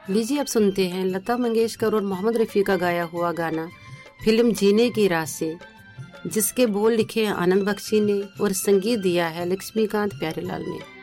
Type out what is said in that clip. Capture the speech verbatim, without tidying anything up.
लीजिए अब सुनते हैं लता मंगेशकर और मोहम्मद रफ़ी का गाया हुआ गाना फिल्म जीने की राह से, जिसके बोल लिखे हैं आनंद बख्शी ने और संगीत दिया है लक्ष्मीकांत प्यारेलाल ने।